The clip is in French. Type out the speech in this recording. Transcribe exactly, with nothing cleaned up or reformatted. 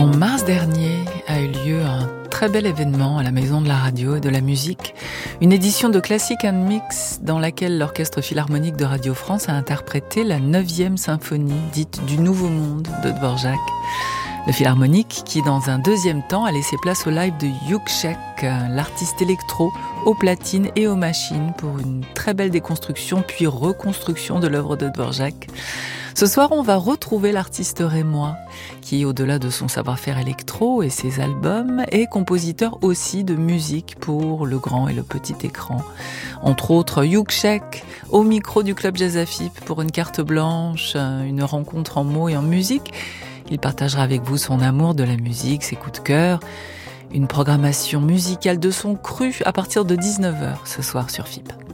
En mars dernier a eu lieu un très bel événement à la Maison de la Radio et de la Musique, une édition de Classic and Mix dans laquelle l'Orchestre Philharmonique de Radio France a interprété la neuvième symphonie dite du Nouveau Monde de Dvorak. Le Philharmonique qui, dans un deuxième temps, a laissé place au live de Yushchek, l'artiste électro, aux platines et aux machines, pour une très belle déconstruction puis reconstruction de l'œuvre de Dvorak. Ce soir, on va retrouver l'artiste rémois, qui, au-delà de son savoir-faire électro et ses albums, est compositeur aussi de musique pour le grand et le petit écran. Entre autres, Yushchek, au micro du Club Jazz A F I P pour une carte blanche, une rencontre en mots et en musique. Il partagera avec vous son amour de la musique, ses coups de cœur, une programmation musicale de son cru à partir de dix-neuf heures ce soir sur F I P.